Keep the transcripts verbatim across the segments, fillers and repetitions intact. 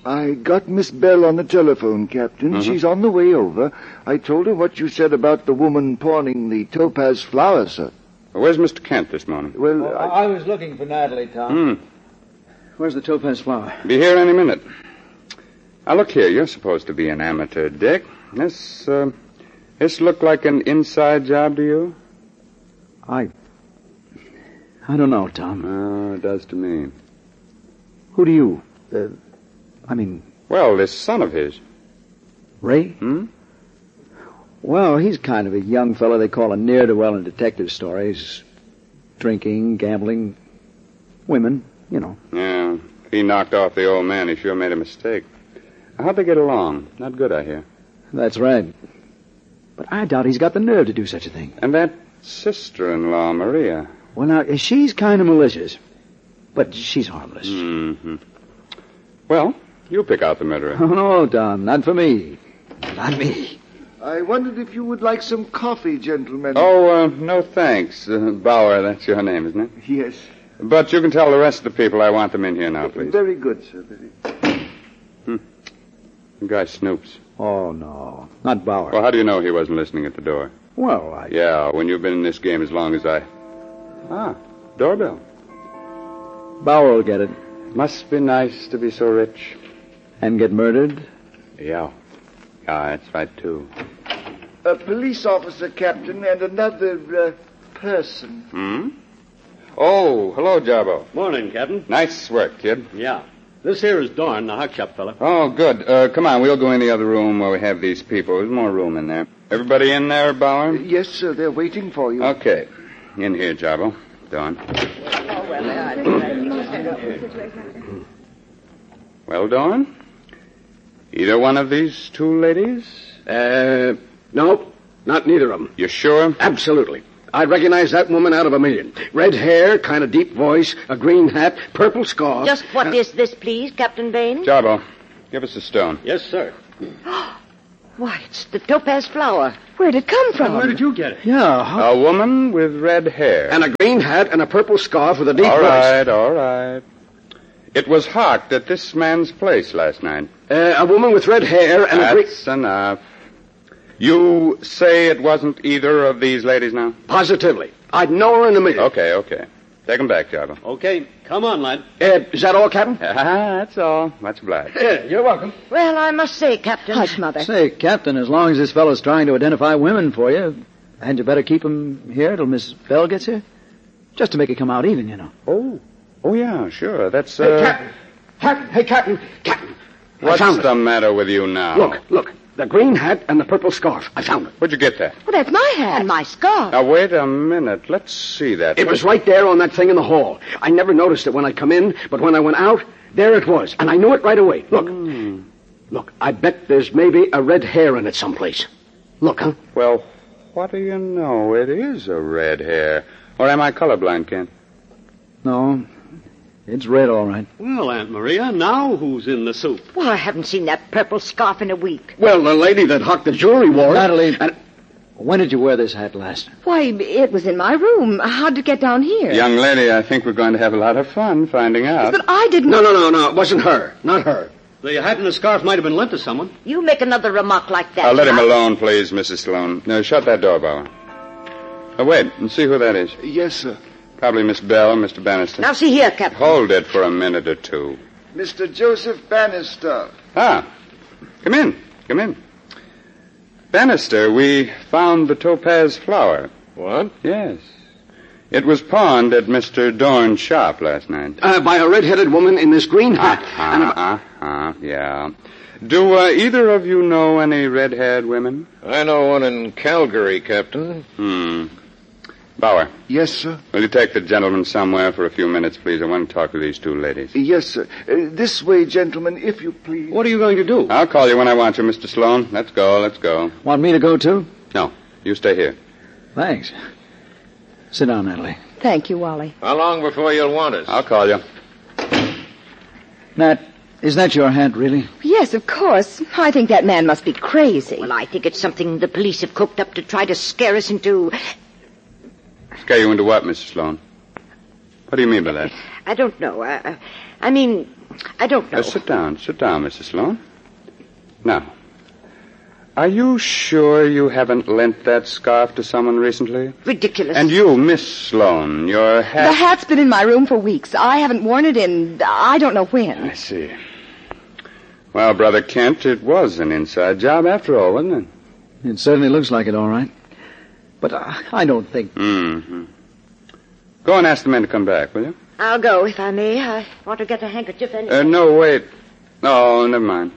I got Miss Bell on the telephone, Captain. Mm-hmm. She's on the way over. I told her what you said about the woman pawning the topaz flower, sir. Well, where's Mister Kent this morning? Well, well I... I was looking for Natalie, Tom. Hmm. Where's the topaz flower? Be here any minute. Now, look here. You're supposed to be an amateur, Dick. This, uh, this look like an inside job to you? I... I don't know, Tom. Oh, it does to me. Who do you... Uh, I mean... Well, this son of his. Ray? Hmm? Well, he's kind of a young fellow they call a ne'er-do-well in detective stories. Drinking, gambling, women, you know. Yeah, if he knocked off the old man, he sure made a mistake. How'd they get along? Not good, I hear. That's right. But I doubt he's got the nerve to do such a thing. And that sister-in-law, Maria. Well, now, she's kind of malicious. But she's harmless. Mm-hmm. Well, you pick out the murderer. Oh, no, Tom, not for me. Not me. I wondered if you would like some coffee, gentlemen. Oh, uh, no thanks. Uh, Bauer, that's your name, isn't it? Yes. But you can tell the rest of the people I want them in here now, please. Very good, sir. Very. Hmm. The guy snoops. Oh, no. Not Bauer. Well, how do you know he wasn't listening at the door? Well, I... Yeah, when you've been in this game as long as I... Ah, doorbell. Bauer will get it. Must be nice to be so rich. And get murdered? Yeah. Yeah, that's right, too. A police officer, Captain, and another, uh, person. Hmm? Oh, hello, Jabbo. Morning, Captain. Nice work, kid. Yeah. This here is Dorn, the hock shop fella. Oh, good. Uh, come on, we'll go in the other room where we have these people. There's more room in there. Everybody in there, Bauer? Yes, sir. They're waiting for you. Okay. In here, Jabbo. Dawn. Well, Dawn? Either one of these two ladies? Uh, no, not neither of them. You sure? Absolutely. I'd recognize that woman out of a million. Red hair, kind of deep voice, a green hat, purple scarf. Just what uh, is this, please, Captain Bain? Jabbo, give us a stone. Yes, sir. Why, it's the topaz flower. Where'd it come from? Well, where did you get it? Yeah. How... A woman with red hair. And a green hat and a purple scarf with a deep all voice. All right, all right. It was hawked at this man's place last night. Uh, a woman with red hair and That's a green... That's enough. You say it wasn't either of these ladies now? Positively. I'd know her in a minute. Okay, okay. Take them back, Jabba. Okay. Come on, lad. Uh, is that all, Captain? Ah, that's all. Much obliged. Yeah, you're welcome. Well, I must say, Captain... Hush, Mother. Say, Captain, as long as this fellow's trying to identify women for you, hadn't you better keep him here till Miss Bell gets here? Just to make it come out even, you know. Oh. Oh, yeah, sure. That's, uh... Hey, Captain. Captain. Hey, Captain. Captain. What's I found the it. matter with you now? Look, look. The green hat and the purple scarf. I found it. Where'd you get that? Well, that's my hat. And my scarf. Now, wait a minute. Let's see that. It was right there on that thing in the hall. I never noticed it when I'd come in, but when I went out, there it was. And I knew it right away. Look. Mm. Look, I bet there's maybe a red hair in it someplace. Look, huh? Well, what do you know? It is a red hair. Or am I colorblind, Kent? No. It's red, all right. Well, Aunt Maria, now who's in the soup? Well, I haven't seen that purple scarf in a week. Well, the lady that hawked the jewelry wore it. Natalie, and... when did you wear this hat last? Why, it was in my room. How'd it get down here? Young lady, I think we're going to have a lot of fun finding out. But I didn't... No, no, no, no. It wasn't her. Not her. The hat and the scarf might have been lent to someone. You make another remark like that. I'll let him now. alone, please, Missus Sloan. Now, shut that door, Bauer. Oh, wait, and see who that is. Yes, sir. Probably Miss Bell, Mister Bannister. Now, see here, Captain. Hold it for a minute or two. Mister Joseph Bannister. Ah, come in, come in. Bannister, we found the topaz flower. What? Yes. It was pawned at Mister Dorn's shop last night. Uh, by a red-headed woman in this green hat. Uh-huh, and a... uh-huh, yeah. Do uh, either of you know any red-haired women? I know one in Calgary, Captain. Hmm. Bauer. Yes, sir. Will you take the gentleman somewhere for a few minutes, please? I want to talk to these two ladies. Yes, sir. Uh, this way, gentlemen, if you please. What are you going to do? I'll call you when I want you, Mister Sloan. Let's go, let's go. Want me to go, too? No, you stay here. Thanks. Sit down, Natalie. Thank you, Wally. How long before you'll want us? I'll call you. Nat, is that your hat, really? Yes, of course. I think that man must be crazy. Well, I think it's something the police have cooked up to try to scare us into... Scare you into what, Mister Sloan? What do you mean by that? I don't know. Uh, I mean, I don't know. Uh, sit down. Sit down, Missus Sloan. Now, are you sure you haven't lent that scarf to someone recently? Ridiculous. And you, Miss Sloan, your hat... The hat's been in my room for weeks. I haven't worn it in I don't know when. I see. Well, Brother Kent, it was an inside job after all, wasn't it? It certainly looks like it, all right. But uh, I don't think... Mm-hmm. Go and ask the men to come back, will you? I'll go, if I may. I want to get a handkerchief anyway. Uh, no, wait. Oh, never mind.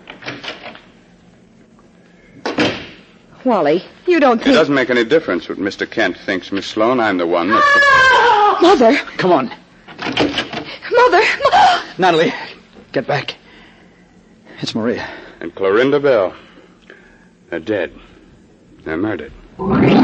Wally, you don't It think... doesn't make any difference what Mister Kent thinks, Miss Sloan. I'm the one that's... Mother! Come on. Mother! Mo- Natalie, get back. It's Maria. And Clorinda Bell. They're dead. They're murdered.